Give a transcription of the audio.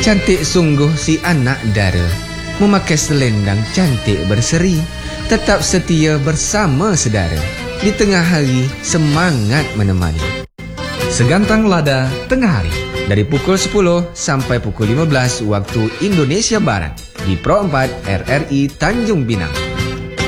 Cantik sungguh si anak dara, memakai selendang cantik berseri, tetap setia bersama sedara, di tengah hari semangat menemani. Segantang Lada Tengah Hari, Dari pukul 10 sampai pukul 15 waktu Indonesia Barat, di Pro 4 RRI Tanjung Pinang.